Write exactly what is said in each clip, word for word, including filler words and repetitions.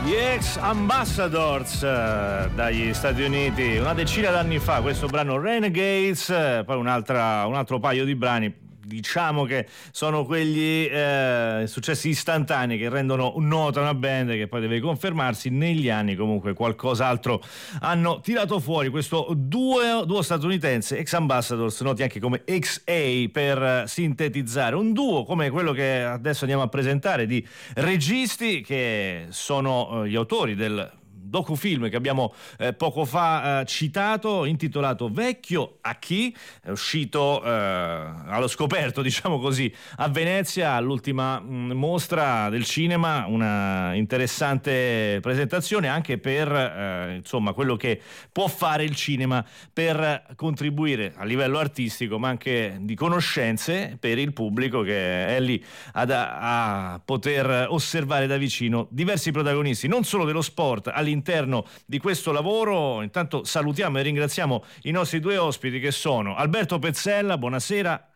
Gli ex Ambassadors eh, dagli Stati Uniti, una decina d'anni fa, questo brano Renegades, eh, poi un'altra, un altro paio di brani. Diciamo che sono quegli eh, successi istantanei che rendono nota una band che poi deve confermarsi. Negli anni comunque qualcos'altro hanno tirato fuori. Questo duo, duo statunitense, ex Ambassadors, noti anche come X A per sintetizzare, un duo come quello che adesso andiamo a presentare, di registi che sono eh, gli autori del docufilm che abbiamo eh, poco fa eh, citato, intitolato Vecchio a chi? È uscito eh, allo scoperto, diciamo così, a Venezia all'ultima mh, mostra del cinema. Una interessante presentazione anche per eh, insomma quello che può fare il cinema per contribuire a livello artistico, ma anche di conoscenze per il pubblico che è lì ad, a poter osservare da vicino diversi protagonisti, non solo dello sport, all'interno all'interno di questo lavoro. Intanto salutiamo e ringraziamo i nostri due ospiti, che sono Alberto Pezzella, buonasera.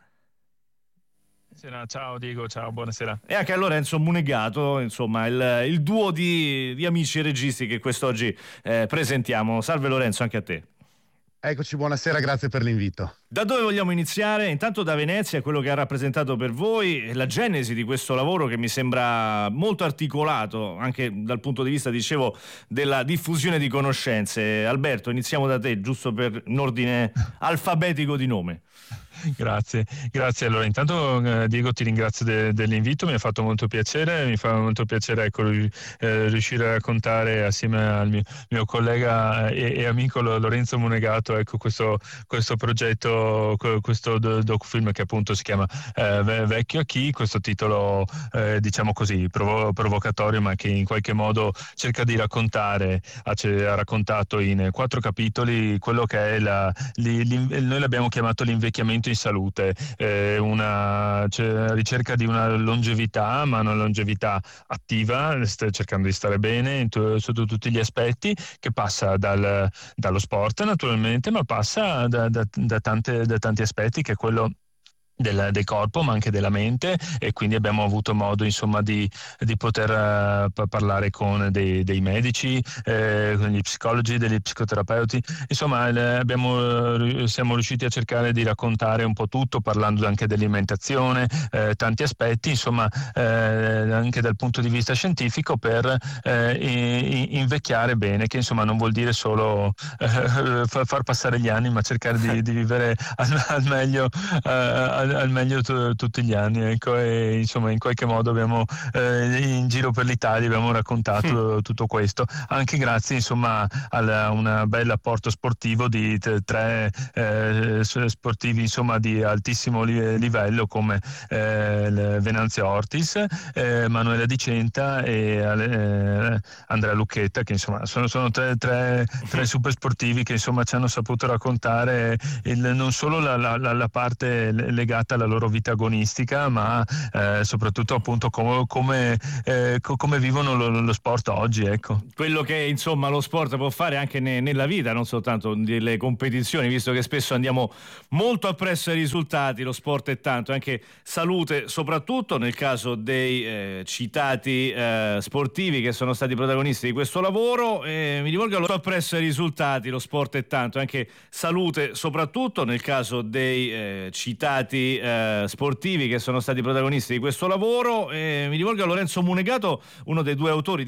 Ciao Diego, ciao, buonasera. E anche a Lorenzo Munegato, insomma il, il duo di, di amici e registi che quest'oggi eh, presentiamo. Salve Lorenzo, anche a te. Eccoci, buonasera, grazie per l'invito. Da dove vogliamo iniziare? Intanto da Venezia, quello che ha rappresentato per voi la genesi di questo lavoro, che mi sembra molto articolato anche dal punto di vista, dicevo, della diffusione di conoscenze. Alberto, iniziamo da te, giusto per un ordine alfabetico di nome. Grazie, grazie. Allora, intanto eh, Diego, ti ringrazio de- dell'invito, mi ha fatto molto piacere, mi fa molto piacere ecco, eh, riuscire a raccontare assieme al mio, mio collega e, e amico Lorenzo Munegato ecco, questo, questo progetto, questo docufilm che appunto si chiama eh, Vecchio a chi, questo titolo eh, diciamo così provo- provocatorio, ma che in qualche modo cerca di raccontare, ha, ha raccontato in quattro capitoli quello che è la, li, li, noi l'abbiamo chiamato l'invecchiamento in salute, eh, una cioè, ricerca di una longevità, ma una longevità attiva, cercando di stare bene in t- sotto tutti gli aspetti, che passa dal, dallo sport naturalmente, ma passa da, da, da, tante, da tanti aspetti, che è quello Del, del corpo, ma anche della mente, e quindi abbiamo avuto modo insomma di, di poter uh, parlare con dei, dei medici, eh, con gli psicologi, degli psicoterapeuti, insomma eh, abbiamo, siamo riusciti a cercare di raccontare un po' tutto, parlando anche dell'alimentazione, eh, tanti aspetti, insomma eh, anche dal punto di vista scientifico, per eh, invecchiare bene, che insomma non vuol dire solo eh, far passare gli anni, ma cercare di, di vivere al, al meglio eh, al, al meglio t- tutti gli anni, ecco, e insomma in qualche modo abbiamo eh, in giro per l'Italia abbiamo raccontato mm. tutto questo, anche grazie insomma a un bel apporto sportivo di t- tre eh, sportivi insomma di altissimo li- livello come eh, Venanzio Ortis, eh, Manuela Di Centa e eh, Andrea Lucchetta, che insomma sono, sono tre, tre, tre super sportivi che insomma ci hanno saputo raccontare il, non solo la, la, la parte legata alla loro vita agonistica, ma eh, soprattutto appunto come, come, eh, come vivono lo, lo sport oggi, ecco. Quello che insomma lo sport può fare anche ne, nella vita, non soltanto nelle competizioni, visto che spesso andiamo molto appresso ai risultati. Lo sport è tanto, anche salute, soprattutto nel caso dei eh, citati eh, sportivi che sono stati protagonisti di questo lavoro. Eh, mi rivolgo molto appresso ai risultati, lo sport è tanto, anche salute, soprattutto nel caso dei eh, citati Eh, sportivi che sono stati protagonisti di questo lavoro. Eh, mi rivolgo a Lorenzo Munegato, uno dei due autori